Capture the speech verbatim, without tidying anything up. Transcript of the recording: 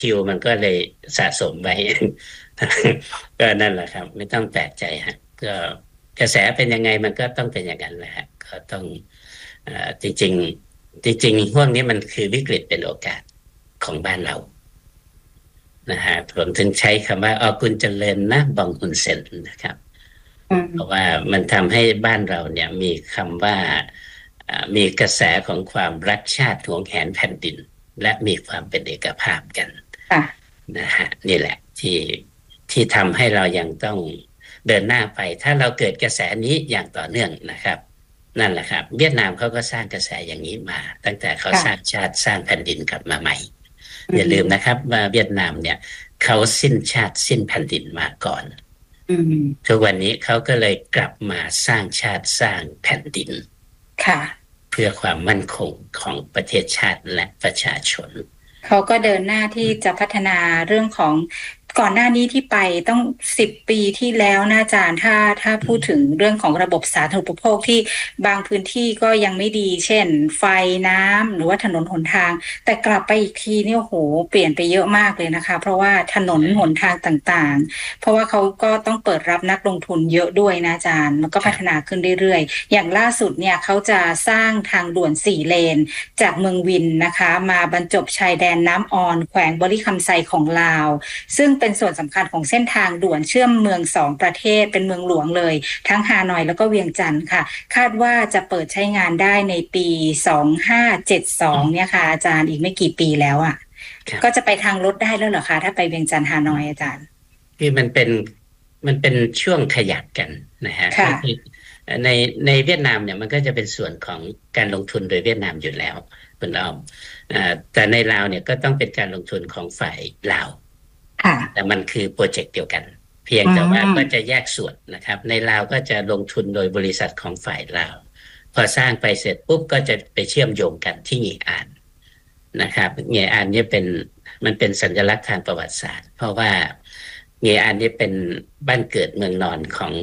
คิวมันก็เลยสะสมไป ก็นั่นแหละครับไม่ต้องแปลกใจฮะก็กระแสเป็นยังไงมันก็ต้องเป็นอย่างนั้นแหละฮะก็ต้องเอ่อจริงๆจริงๆพวกนี้มันคือวิกฤตเป็นโอกาสของบ้านเรานะฮะผมถึงใช้คำว่าเอาคุณเจริญนะบองฮุนเซนนะครับอืเพราะมว่ามันทำให้บ้านเราเนี่ยมีคำว่าเอ่อมีกระแสของความรักชาติหวงแหนแผ่นดินและมีความเป็นเอกภาพกันค่ะนะฮะนี่แหละที่ที่ทำให้เรายังต้องเดินหน้าไปถ้าเราเกิดกระแสนี้อย่างต่อเนื่องนะครับนั่นแหละครับเวียดนามเขาก็สร้างกระแสอย่างนี้มาตั้งแต่เขาสร้างค่ะชาติสร้างแผ่นดินกลับมาใหม่อือย่าลืมนะมครับว่าเวียดนามเนี่ยเขาสิ้นชาติสิ้นแผ่นดินมาก่อนอืมทุกวันนี้เขาก็เลยกลับมาสร้างชาติสร้างแผ่นดินค่ะเพื่อความมั่นคงของประเทศชาติและประชาชนเขาก็เดินหน้าที่จะพัฒนาเรื่องของก่อนหน้านี้ที่ไปต้องสิบปีที่แล้วนะอาจารย์ถ้าถ้าพูดถึงเรื่องของระบบสาธารณูปโภคที่บางพื้นที่ก็ยังไม่ดีเช่นไฟน้ำหรือว่าถนนหนทางแต่กลับไปอีกทีนี่โอ้โหเปลี่ยนไปเยอะมากเลยนะคะเพราะว่าถนนหนทางต่างๆเพราะว่าเขาก็ต้องเปิดรับนักลงทุนเยอะด้วยนะอาจารย์มันก็พัฒนาขึ้นเรื่อยๆอย่างล่าสุดเนี่ยเขาจะสร้างทางด่วนสี่เลน จากเมืองวินนะคะมาบรรจบชายแดนน้ำออนแขวงบริคำไซของลาวซึ่งเป็นส่วนสำคัญของเส้นทางด่วนเชื่อมเมืองสองประเทศเป็นเมืองหลวงเลยทั้งฮานอยแล้วก็เวียงจันทร์ค่ะคาดว่าจะเปิดใช้งานได้ในปีสองพันห้าร้อยเจ็ดสิบสองเนี่ยค่ะอาจารย์อีกไม่กี่ปีแล้วอ่ะก็จะไปทางรถได้แล้วเหรอคะถ้าไปเวียงจันทร์ฮานอยอาจารย์คือมันเป็นมันเป็นช่วงขยักกันนะฮะก็ค่ะคือในในเวียดนามเนี่ยมันก็จะเป็นส่วนของการลงทุนโดยเวียดนามอยู่แล้วคุณอ้อมอ่าแต่ในลาวเนี่ยก็ต้องเป็นการลงทุนของฝ่ายลาวค่ะแต่มันคือโปรเจกต์เดียวกันเพียงอืแต่ว่าก็จะมแยกส่วนนะครับในลาวก็จะลงทุนโดยบริษัทของฝ่ายลาวพอสร้างไปเสร็จปุ๊บก็จะไปเชื่อมโยงกันที่งีอ่านนะครับงีอ่านเนี่ยเป็นมันเป็นสัญลักษณ์ทางประวัติศาสตร์เพราะว่างีอ่านเนี่ยเป็นบ้านเกิดเมืองนอนของ